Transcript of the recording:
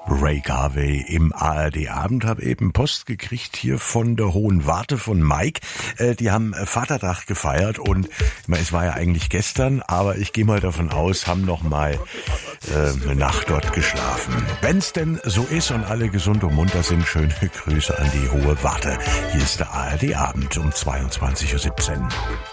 Ray Garvey im ARD-Abend, habe eben Post gekriegt hier von der Hohen Warte von Mike. Die haben Vatertag gefeiert und es war ja eigentlich gestern, aber ich gehe mal davon aus, haben noch mal eine Nacht dort geschlafen. Wenn's denn so ist und alle gesund und munter sind, schöne Grüße an die Hohe Warte. Hier ist der ARD-Abend um 22:17 Uhr.